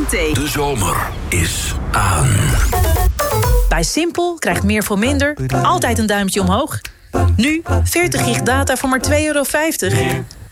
TNT. De zomer is aan. Bij Simpel krijgt meer voor minder altijd een duimpje omhoog. Nu 40 gig data voor maar €2,50.